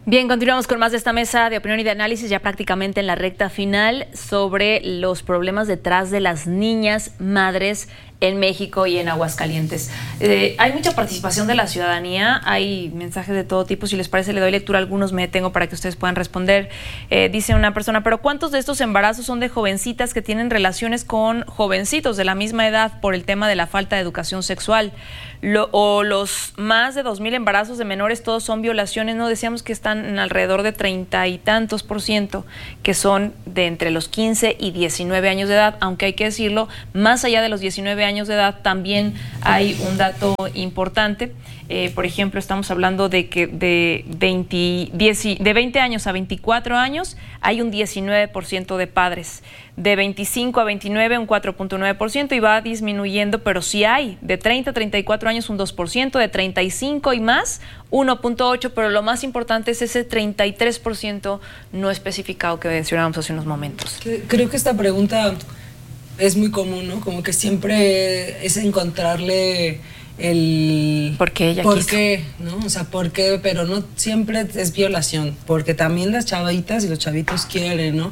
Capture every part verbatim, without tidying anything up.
Bien, continuamos con más de esta mesa de opinión y de análisis, ya prácticamente en la recta final, sobre los problemas detrás de las niñas madres en México y en Aguascalientes. Eh, hay mucha participación de la ciudadanía, hay mensajes de todo tipo. Si les parece, le doy lectura a algunos, me detengo para que ustedes puedan responder. Eh, dice una persona, pero ¿cuántos de estos embarazos son de jovencitas que tienen relaciones con jovencitos de la misma edad por el tema de la falta de educación sexual? Lo, o los más de dos mil embarazos de menores, todos son violaciones. No, decíamos que están en alrededor de treinta y tantos por ciento que son de entre los quince y diecinueve años de edad, aunque hay que decirlo, más allá de los diecinueve años de edad también hay un dato importante. Eh, por ejemplo, estamos hablando de que de veinte, diez, de veinte años a veinticuatro años hay un diecinueve por ciento de padres, de veinticinco a veintinueve un cuatro punto nueve por ciento y va disminuyendo, pero sí hay, de treinta a treinta y cuatro años un dos por ciento, de treinta y cinco y más uno punto ocho por ciento, pero lo más importante es ese treinta y tres por ciento no especificado que mencionábamos hace unos momentos. Creo que esta pregunta es muy común, ¿no? Como que siempre es encontrarle el ¿por qué ella ¿por quiso? qué? ¿No? O sea, ¿por qué? Pero no siempre es violación, porque también las chavitas y los chavitos quieren, ¿no?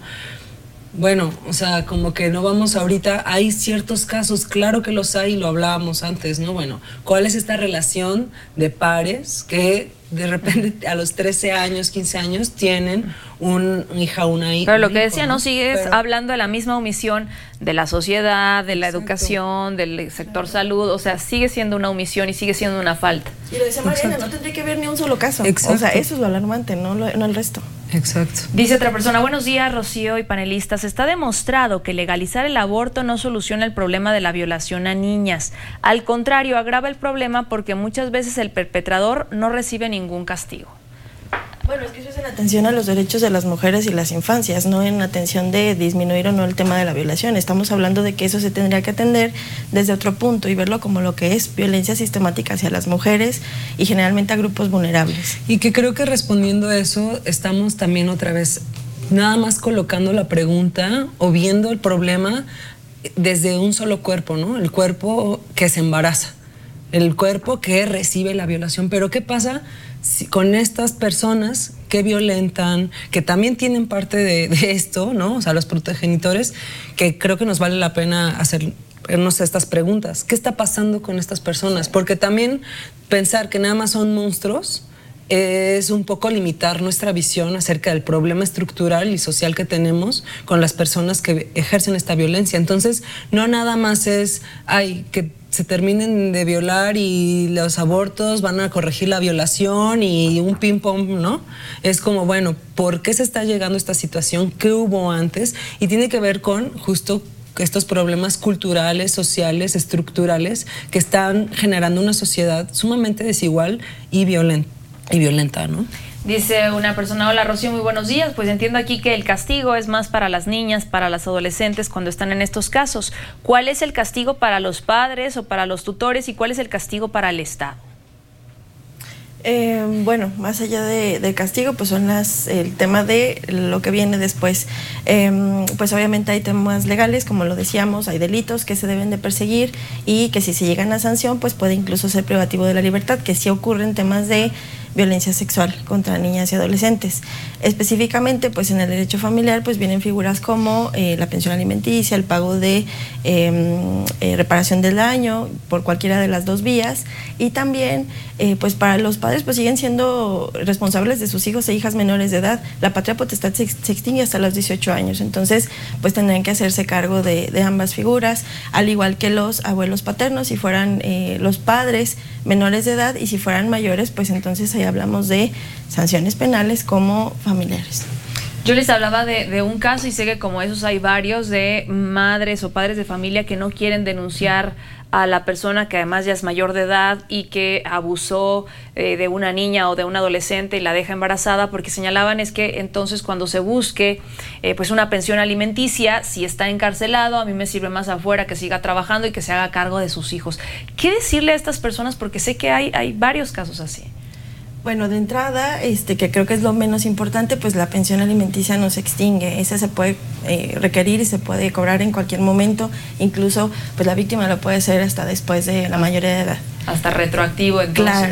Bueno, o sea, como que no vamos ahorita, hay ciertos casos, claro que los hay, lo hablábamos antes, ¿no? Bueno, ¿cuál es esta relación de pares que de repente a los trece años, quince años tienen un hija, una hija? Pero lo que decía, ¿no? ¿no? Sigues Pero, hablando de la misma omisión de la sociedad, de la exacto. educación, del sector claro. salud, o sea, sigue siendo una omisión y sigue siendo una falta. Y lo decía Mariana, no tendría que haber ni un solo caso. Exacto. O sea, eso es lo alarmante, no, lo, no el resto. Exacto. Dice otra persona, buenos días, Rocío y panelistas. Está demostrado que legalizar el aborto no soluciona el problema de la violación a niñas. Al contrario, agrava el problema porque muchas veces el perpetrador no recibe ningún castigo. Bueno, es que eso es en atención a los derechos de las mujeres y las infancias, no en atención de disminuir o no el tema de la violación. Estamos hablando de que eso se tendría que atender desde otro punto y verlo como lo que es violencia sistemática hacia las mujeres y generalmente a grupos vulnerables. Y que creo que respondiendo a eso estamos también otra vez nada más colocando la pregunta o viendo el problema desde un solo cuerpo, ¿no? El cuerpo que se embaraza, el cuerpo que recibe la violación. Pero ¿qué pasa si con estas personas que violentan, que también tienen parte de, de esto, ¿no? O sea, los progenitores, que creo que nos vale la pena hacernos estas preguntas. ¿Qué está pasando con estas personas? Porque también pensar que nada más son monstruos es un poco limitar nuestra visión acerca del problema estructural y social que tenemos con las personas que ejercen esta violencia. Entonces, no nada más es, ay, que se terminen de violar y los abortos van a corregir la violación y un ping-pong, ¿no? Es como, bueno, ¿por qué se está llegando a esta situación? ¿Qué hubo antes? Y tiene que ver con justo estos problemas culturales, sociales, estructurales que están generando una sociedad sumamente desigual y violenta. Y violenta, ¿no? Dice una persona, hola Rocío, muy buenos días. Pues entiendo aquí que el castigo es más para las niñas, para las adolescentes cuando están en estos casos. ¿Cuál es el castigo para los padres o para los tutores y cuál es el castigo para el Estado? Eh, bueno, más allá de, de castigo, pues son las el tema de lo que viene después. Eh, pues obviamente hay temas legales, como lo decíamos, hay delitos que se deben de perseguir y que si se llegan a sanción, pues puede incluso ser privativo de la libertad, que sí ocurren temas de violencia sexual contra niñas y adolescentes. Específicamente, pues en el derecho familiar, pues vienen figuras como eh, la pensión alimenticia, el pago de eh, eh, reparación del daño por cualquiera de las dos vías y también, eh, pues para los padres, pues siguen siendo responsables de sus hijos e hijas menores de edad. La patria potestad se, se extingue hasta los dieciocho años, entonces, pues tendrán que hacerse cargo de, de ambas figuras, al igual que los abuelos paternos, si fueran eh, los padres menores de edad y si fueran mayores, pues entonces ahí hablamos de sanciones penales como familiares. Yo les hablaba de, de un caso y sé que como esos hay varios de madres o padres de familia que no quieren denunciar a la persona que además ya es mayor de edad y que abusó eh, de una niña o de un adolescente y la deja embarazada, porque señalaban es que entonces cuando se busque eh, pues una pensión alimenticia, si está encarcelado, a mí me sirve más afuera que siga trabajando y que se haga cargo de sus hijos. ¿Qué decirle a estas personas? Porque sé que hay, hay varios casos así. Bueno, de entrada, este, que creo que es lo menos importante, pues la pensión alimenticia no se extingue. Esa se puede eh, requerir y se puede cobrar en cualquier momento. Incluso, pues la víctima lo puede hacer hasta después de la mayoría de edad. Hasta retroactivo, entonces. Claro.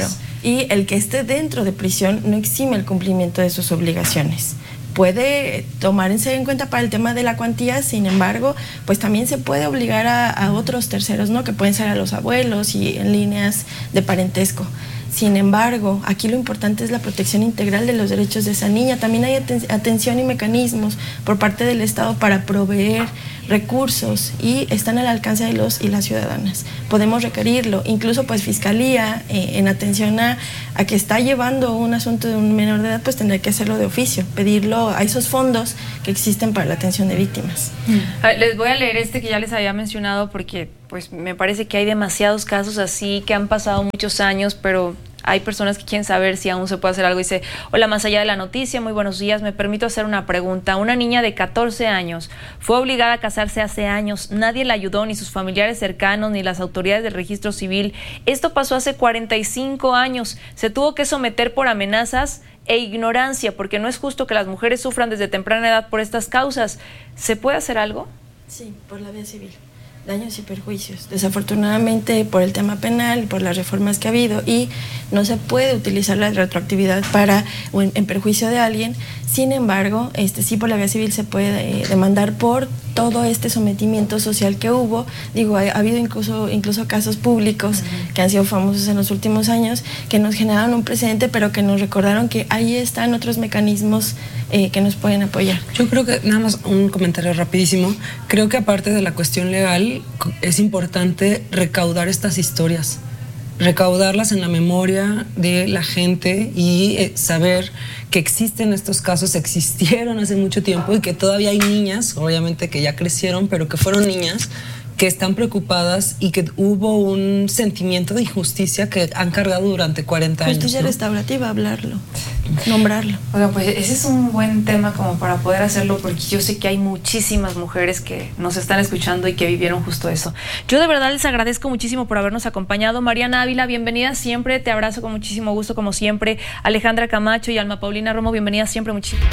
y el que esté dentro de prisión no exime el cumplimiento de sus obligaciones. Puede tomarse en cuenta para el tema de la cuantía, sin embargo, pues también se puede obligar a, a otros terceros, ¿no? Que pueden ser a los abuelos y en líneas de parentesco. Sin embargo, aquí lo importante es la protección integral de los derechos de esa niña. También hay aten- atención y mecanismos por parte del Estado para proveer recursos y están al alcance de los y las ciudadanas. Podemos requerirlo, incluso pues Fiscalía eh, en atención a, a que está llevando un asunto de un menor de edad, pues tendrá que hacerlo de oficio, pedirlo a esos fondos que existen para la atención de víctimas. A ver, les voy a leer este que ya les había mencionado porque pues me parece que hay demasiados casos así que han pasado muchos años, pero hay personas que quieren saber si aún se puede hacer algo. Dice: hola, más allá de la noticia, muy buenos días, me permito hacer una pregunta. Una niña de catorce años fue obligada a casarse hace años, nadie la ayudó, ni sus familiares cercanos, ni las autoridades del registro civil. Esto pasó hace cuarenta y cinco años, se tuvo que someter por amenazas e ignorancia, porque no es justo que las mujeres sufran desde temprana edad por estas causas. ¿Se puede hacer algo? Sí, por la vía civil. Daños y perjuicios. Desafortunadamente, por el tema penal, por las reformas que ha habido, y no se puede utilizar la retroactividad para o en, en perjuicio de alguien. Sin embargo, este sí, por la vía civil se puede eh, demandar por todo este sometimiento social que hubo. Digo, ha, ha habido incluso incluso casos públicos uh-huh. que han sido famosos en los últimos años, que nos generaron un precedente, pero que nos recordaron que ahí están otros mecanismos eh, que nos pueden apoyar. Yo creo que, nada más un comentario rapidísimo, creo que aparte de la cuestión legal, es importante recaudar estas historias, recaudarlas en la memoria de la gente y eh, saber que existen estos casos, existieron hace mucho tiempo y que todavía hay niñas, obviamente que ya crecieron, pero que fueron niñas que están preocupadas y que hubo un sentimiento de injusticia que han cargado durante cuarenta años. Justicia ¿no? restaurativa, hablarlo, nombrarlo. Oiga, pues ese es un buen tema como para poder hacerlo, porque yo sé que hay muchísimas mujeres que nos están escuchando y que vivieron justo eso. Yo de verdad les agradezco muchísimo por habernos acompañado. Mariana Ávila, bienvenida siempre, te abrazo con muchísimo gusto como siempre. Alejandra Camacho y Alma Paulina Romo, bienvenida siempre, muchísimo.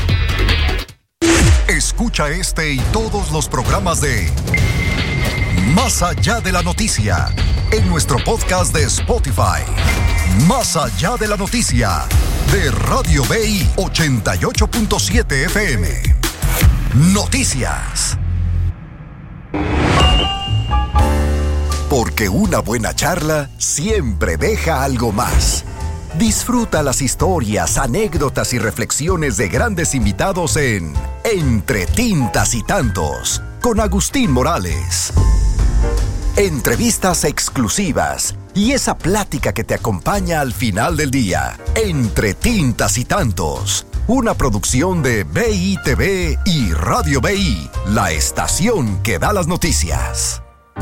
Escucha este y todos los programas de Más allá de la noticia en nuestro podcast de Spotify. Más allá de la noticia de Radio B I ochenta y ocho punto siete F M. Noticias. Porque una buena charla siempre deja algo más. Disfruta las historias, anécdotas y reflexiones de grandes invitados en Entre Tintas y Tantos con Agustín Morales. Entrevistas exclusivas y esa plática que te acompaña al final del día. Entre Tintas y Tantos, una producción de B I T V y Radio B I, la estación que da las noticias.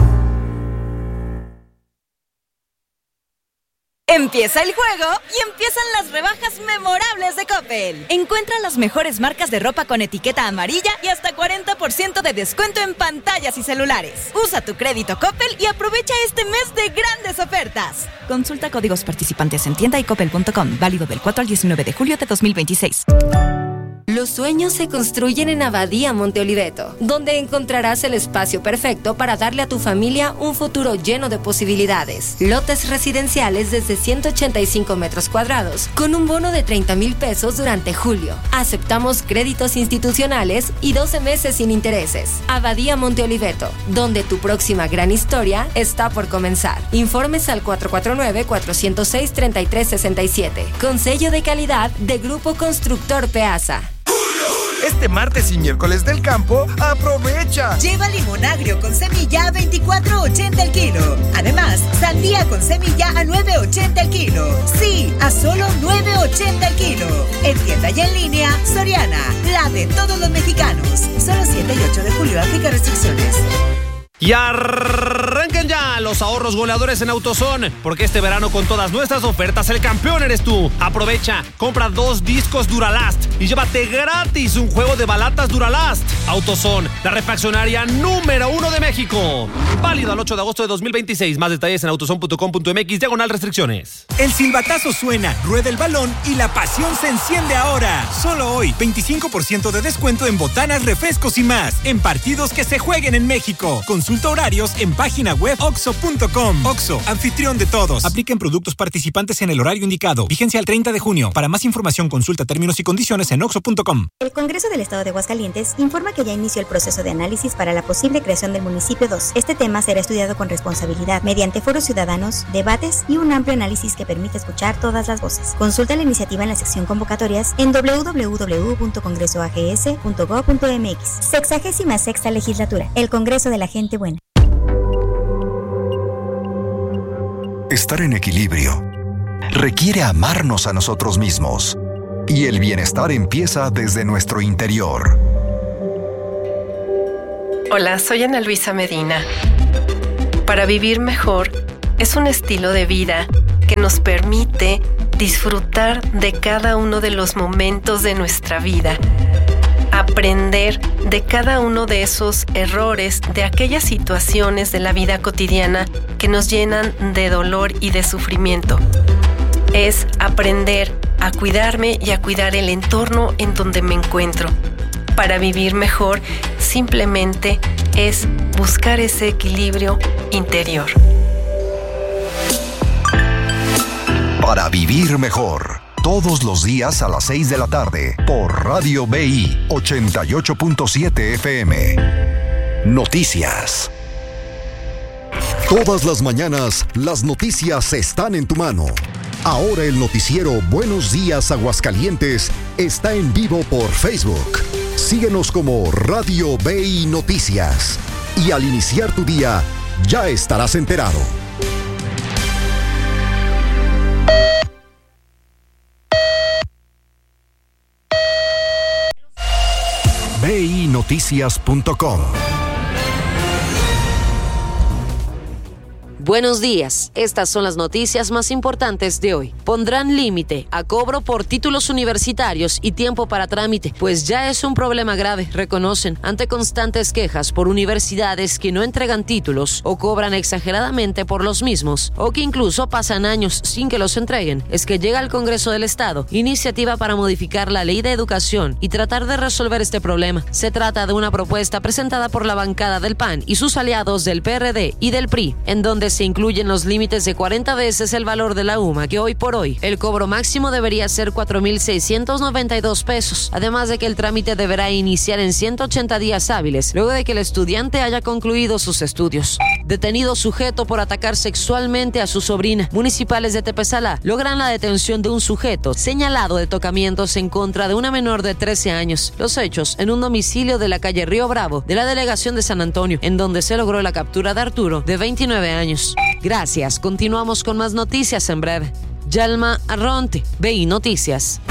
Empieza el juego y empiezan las rebajas memorables de Coppel. Encuentra las mejores marcas de ropa con etiqueta amarilla y hasta cuarenta por ciento de descuento en pantallas y celulares. Usa tu crédito Coppel y aprovecha este mes de grandes ofertas. Consulta códigos participantes en tienda y coppel punto com. Válido del cuatro al diecinueve de julio de dos mil veintiséis. Los sueños se construyen en Abadía Monte Oliveto, donde encontrarás el espacio perfecto para darle a tu familia un futuro lleno de posibilidades. Lotes residenciales desde ciento ochenta y cinco metros cuadrados, con un bono de treinta mil pesos durante julio. Aceptamos créditos institucionales y doce meses sin intereses. Abadía Monte Oliveto, donde tu próxima gran historia está por comenzar. Informes al cuatro cuatro nueve, cuatro cero seis, tres tres seis siete. Con sello de calidad de Grupo Constructor Peasa. Este martes y miércoles del campo, aprovecha. Lleva limón agrio con semilla a veinticuatro ochenta el kilo. Además, sandía con semilla a nueve ochenta el kilo. Sí, a solo nueve ochenta el kilo. En tienda y en línea, Soriana, la de todos los mexicanos. Solo siete y ocho de julio, aplica restricciones. Y arranquen ya los ahorros goleadores en AutoZone, porque este verano con todas nuestras ofertas el campeón eres tú. Aprovecha, compra dos discos Duralast y llévate gratis un juego de balatas Duralast. AutoZone, la refaccionaria número uno de México. Válido al ocho de agosto de dos mil veintiséis. Más detalles en autozone punto com punto m x, diagonal restricciones. El silbatazo suena, rueda el balón y la pasión se enciende ahora. Solo hoy, veinticinco por ciento de descuento en botanas, refrescos y más, en partidos que se jueguen en México. Consulta Consulta horarios en página web oxxo punto com. Oxxo, anfitrión de todos. Apliquen productos participantes en el horario indicado. Vigencia al treinta de junio. Para más información consulta términos y condiciones en oxxo punto com. El Congreso del Estado de Aguascalientes informa que ya inició el proceso de análisis para la posible creación del municipio dos. Este tema será estudiado con responsabilidad mediante foros ciudadanos, debates y un amplio análisis que permite escuchar todas las voces. Consulta la iniciativa en la sección convocatorias en doble u doble u doble u punto congreso a g s punto gob punto m x. Sexagésima sexta legislatura. El Congreso de la Gente Buena. Estar en equilibrio requiere amarnos a nosotros mismos. Y el bienestar empieza desde nuestro interior. Hola, soy Ana Luisa Medina. Para vivir mejor es un estilo de vida que nos permite disfrutar de cada uno de los momentos de nuestra vida, aprender de cada uno de esos errores, de aquellas situaciones de la vida cotidiana que nos llenan de dolor y de sufrimiento. Es aprender a cuidarme y a cuidar el entorno en donde me encuentro. Para vivir mejor, simplemente es buscar ese equilibrio interior. Para vivir mejor, todos los días a las seis de la tarde, por Radio B I ochenta y ocho punto siete F M. Noticias. Todas las mañanas, las noticias están en tu mano. Ahora el noticiero Buenos Días Aguascalientes está en vivo por Facebook. Síguenos como Radio B I Noticias. Y al iniciar tu día, ya estarás enterado. B I noticias punto com. Buenos días, estas son las noticias más importantes de hoy. Pondrán límite a cobro por títulos universitarios y tiempo para trámite, pues ya es un problema grave, reconocen, ante constantes quejas por universidades que no entregan títulos o cobran exageradamente por los mismos, o que incluso pasan años sin que los entreguen. Es que llega al Congreso del Estado iniciativa para modificar la Ley de Educación y tratar de resolver este problema. Se trata de una propuesta presentada por la bancada del P A N y sus aliados del P R D y del P R I, en donde se incluyen los límites de cuarenta veces el valor de la U M A, que hoy por hoy el cobro máximo debería ser cuatro mil seiscientos noventa y dos pesos, además de que el trámite deberá iniciar en ciento ochenta días hábiles, luego de que el estudiante haya concluido sus estudios. Detenido sujeto por atacar sexualmente a su sobrina. Municipales de Tepesalá logran la detención de un sujeto señalado de tocamientos en contra de una menor de trece años. Los hechos en un domicilio de la calle Río Bravo de la delegación de San Antonio, en donde se logró la captura de Arturo, de veintinueve años. Gracias, continuamos con más noticias en breve. Yalma Arronte, B I Noticias.